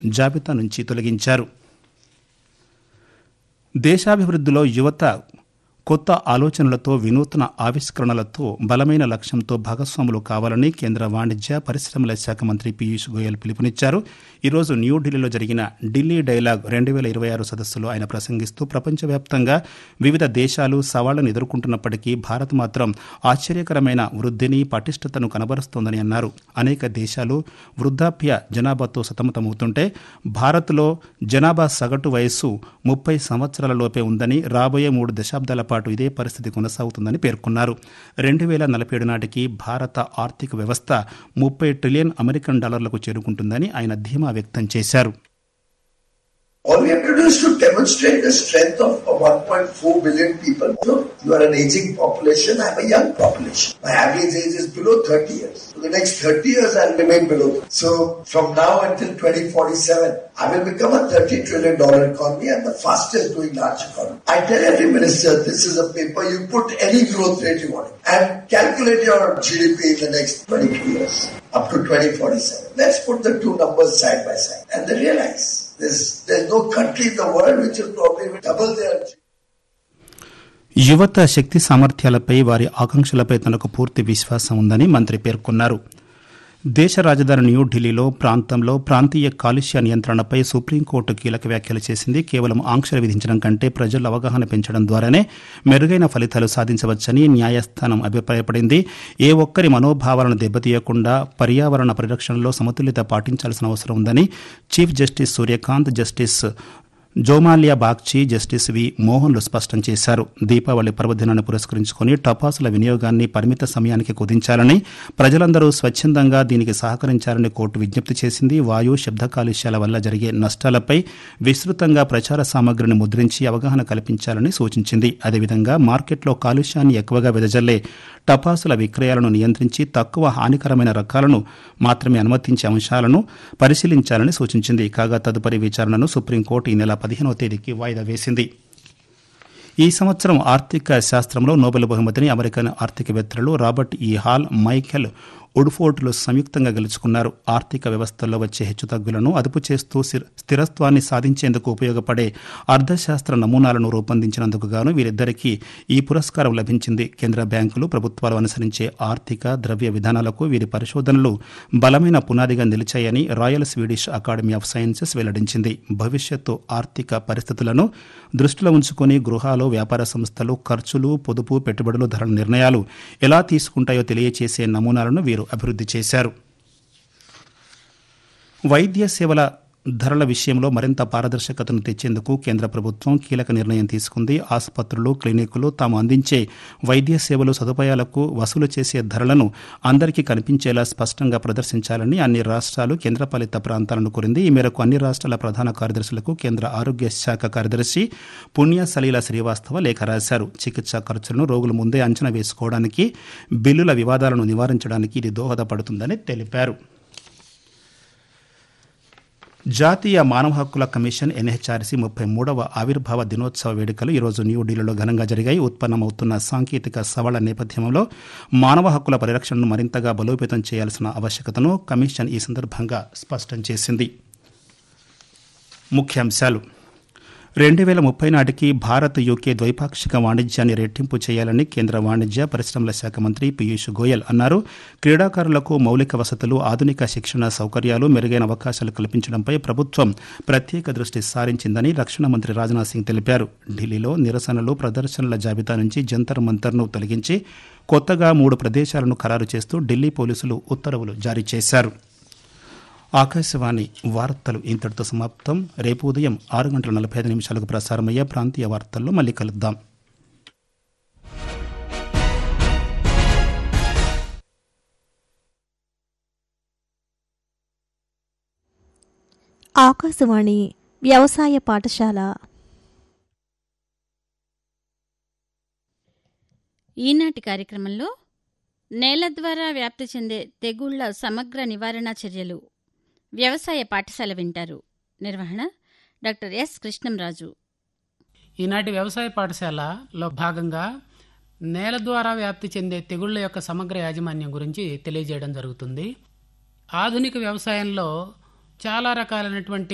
జాబితా నుంచి తొలగించారు. దేశాభివృద్ధిలో యువత కొత్త ఆలోచనలతో వినూత్న ఆవిష్కరణలతో బలమైన లక్ష్యంతో భాగస్వాములు కావాలని కేంద్ర వాణిజ్య పరిశ్రమల శాఖ మంత్రి పీయూష్ గోయల్ పిలుపునిచ్చారు. ఈరోజు న్యూఢిల్లీలో జరిగిన ఢిల్లీ డైలాగ్ 2026 సదస్సులో ఆయన ప్రసంగిస్తూ ప్రపంచవ్యాప్తంగా వివిధ దేశాలు సవాళ్లను ఎదుర్కొంటున్నప్పటికీ భారత్ మాత్రం ఆశ్చర్యకరమైన వృద్ధిని పటిష్టతను కనబరుస్తోందని అన్నారు. అనేక దేశాలు వృద్ధాప్య జనాభాతో సతమతమవుతుంటే భారత్లో జనాభా సగటు వయస్సు 30 సంవత్సరాల లోపే ఉందని, రాబోయే 3 దశాబ్దాల పాటు ఇదే పరిస్థితి కొనసాగుతుందని పేర్కొన్నారు. 2047 నాటికి భారత ఆర్థిక వ్యవస్థ $30 ట్రిలియన్ అమెరికన్ డాలర్లకు చేరుకుంటుందని ఆయన ధీమా వ్యక్తం చేశారు. All we have to do is to demonstrate the strength of 1.4 billion people. So you are an aging population, I am a young population. My average age is below 30 years. For the next 30 years, I will remain below. So from now until 2047, I will become a $30 trillion economy and the fastest growing large economy. I tell every minister, this is a paper, you put any growth rate you want and calculate your GDP in the next 22 years up to 2047. Let's put the two numbers side by side and then realize. There's no country in the world which will probably double their. యువత శక్తి సామర్థ్యాలపై, వారి ఆకాంక్షలపై తనకు పూర్తి విశ్వాసం ఉందని మంత్రి పేర్కొన్నారు. దేశ రాజధాని న్యూఢిల్లీలో ప్రాంతీయ కాలుష్య నియంత్రణపై సుప్రీంకోర్టు కీలక వ్యాఖ్యలు చేసింది. కేవలం ఆంక్షలు విధించడం కంటే ప్రజల అవగాహన పెంచడం ద్వారానే మెరుగైన ఫలితాలు సాధించవచ్చని న్యాయస్థానం అభిప్రాయపడింది. ఏ ఒక్కరి మనోభావాలను దెబ్బతీయకుండా పర్యావరణ పరిరక్షణలో సమతుల్యత పాటించాల్సిన అవసరం ఉందని chief justice Surya Kant, justice Joymalya Bagchi, justice వి మోహన్లు స్పష్టం చేశారు. దీపావళి పర్వదినాన్ని పురస్కరించుకుని టపాసుల వినియోగాన్ని పరిమిత సమయానికి కుదించాలని, ప్రజలందరూ స్వచ్ఛందంగా దీనికి సహకరించాలని కోర్టు విజ్ఞప్తి చేసింది. వాయు, శబ్ద కాలుష్యాల వల్ల జరిగే నష్టాలపై విస్తృతంగా ప్రచార సామగ్రిని ముద్రించి అవగాహన కల్పించాలని సూచించింది. అదేవిధంగా మార్కెట్లో కాలుష్యాన్ని ఎక్కువగా వెదజల్లే టపాసుల విక్రయాలను నియంత్రించి తక్కువ హానికరమైన రకాలను మాత్రమే అనుమతించే అంశాలను పరిశీలించాలని సూచించింది. కాగా తదుపరి విచారణను సుప్రీంకోర్టు ఈ నెల 15వ తేదీకి వాయిదా వేసింది. ఈ సంవత్సరం ఆర్థిక శాస్త్రంలో నోబెల్ బహుమతిని అమెరికన్ ఆర్థికవేత్తలు రాబర్ట్ ఈ హాల్, మైకెల్ వుడ్ఫోర్డ్లు సంయుక్తంగా గెలుచుకున్నారు. ఆర్థిక వ్యవస్థల్లో వచ్చే హెచ్చుతగ్గులను అదుపు చేస్తూ స్థిరత్వాన్ని సాధించేందుకు ఉపయోగపడే అర్థశాస్త్ర నమూనాలను రూపొందించినందుకు గాను వీరిద్దరికీ ఈ పురస్కారం లభించింది. కేంద్ర బ్యాంకులు, ప్రభుత్వాలు అనుసరించే ఆర్థిక ద్రవ్య విధానాలకు వీరి పరిశోధనలు బలమైన పునాదిగా నిలిచాయని royal Swedish academy of sciences వెల్లడించింది. భవిష్యత్తు ఆర్థిక పరిస్థితులను దృష్టిలో ఉంచుకుని గృహాలు, వ్యాపార సంస్థలు ఖర్చులు, పొదుపు, పెట్టుబడులు, ధరల నిర్ణయాలు ఎలా తీసుకుంటాయో తెలియచేసే నమూనాలను వీరు అభివృద్ధి చేశారు. వైద్య సేవల ధరల విషయంలో మరింత పారదర్శకతను తెచ్చేందుకు కేంద్ర ప్రభుత్వం కీలక నిర్ణయం తీసుకుంది. ఆసుపత్రులు, క్లినికులు తాము అందించే వైద్య సేవలు, సదుపాయాలకు వసూలు చేసే ధరలను అందరికీ కనిపించేలా స్పష్టంగా ప్రదర్శించాలని అన్ని రాష్ట్రాలు, కేంద్రపాలిత ప్రాంతాలను కోరింది. ఈ మేరకు అన్ని రాష్ట్రాల ప్రధాన కార్యదర్శులకు కేంద్ర ఆరోగ్య శాఖ కార్యదర్శి పుణ్య సలీల శ్రీవాస్తవ లేఖ రాశారు. చికిత్సా ఖర్చులను రోగులు ముందే అంచనా వేసుకోవడానికి, బిల్లుల వివాదాలను నివారించడానికి ఇది దోహదపడుతుందని తెలిపారు. జాతీయ మానవ హక్కుల కమిషన్ ఎన్హెచ్ఆర్సీ 33వ ఆవిర్భావ దినోత్సవ వేడుకలు ఈరోజు న్యూఢిల్లీలో ఘనంగా జరిగాయి. ఉత్పన్నమవుతున్న సాంకేతిక సవాళ్ల నేపథ్యంలో మానవ హక్కుల పరిరక్షణను మరింతగా బలోపేతం చేయాల్సిన ఆవశ్యకతను కమిషన్ ఈ సందర్భంగా స్పష్టం చేసింది. ముఖ్యాంశాలు: 2030 నాటికి భారత్ యూకే ద్వైపాక్షిక వాణిజ్యాన్ని రెట్టింపు చేయాలని కేంద్ర వాణిజ్య పరిశ్రమల శాఖ మంత్రి పీయూష్ గోయల్ అన్నారు. క్రీడాకారులకు మౌలిక వసతులు, ఆధునిక శిక్షణ సౌకర్యాలు, మెరుగైన అవకాశాలు కల్పించడంపై ప్రభుత్వం ప్రత్యేక దృష్టి సారించిందని రక్షణ మంత్రి రాజ్నాథ్ సింగ్ తెలిపారు. ఢిల్లీలో నిరసనలు, ప్రదర్శనల జాబితా నుంచి జంతర్ మంతర్ను తొలగించి కొత్తగా 3 ప్రదేశాలను ఖరారు చేస్తూ ఢిల్లీ పోలీసులు ఉత్తర్వులు జారీ చేశారు. ఆకాశవాణి వార్తలు ఇంతటితో సమాప్తం. రేపు ఉదయం 6:45 ప్రసారమయ్యే ప్రాంతీయ వార్తల్లో మళ్ళీ కలుద్దాం. ఆకాశవాణి వ్యవసాయ పాఠశాల. ఈనాటి కార్యక్రమంలో నేల ద్వారా వ్యాప్తి చెందే తెగుళ్ల సమగ్ర నివారణ చర్యలు, వ్యవసాయ పాఠశాల వింటారు. నిర్వహణ డాక్టర్ ఎస్ కృష్ణంరాజు. ఈనాటి వ్యవసాయ పాఠశాలలో భాగంగా నేల ద్వారా వ్యాప్తి చెందే తెగుళ్ల యొక్క సమగ్ర యాజమాన్యం గురించి తెలియజేయడం జరుగుతుంది. ఆధునిక వ్యవసాయంలో చాలా రకాలైనటువంటి